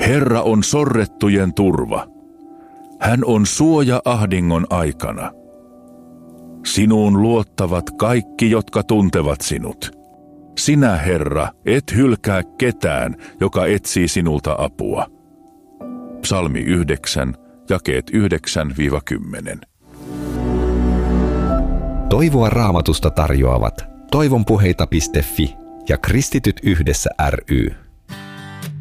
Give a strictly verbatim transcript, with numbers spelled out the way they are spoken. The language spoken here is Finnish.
Herra on sorrettujen turva. Hän on suoja ahdingon aikana. Sinuun luottavat kaikki, jotka tuntevat sinut. Sinä, Herra, et hylkää ketään, joka etsii sinulta apua. Psalmi yhdeksän, jakeet yhdeksän kymmenen. Toivoa Raamatusta tarjoavat toivonpuheita piste fi ja Kristityt yhdessä ry.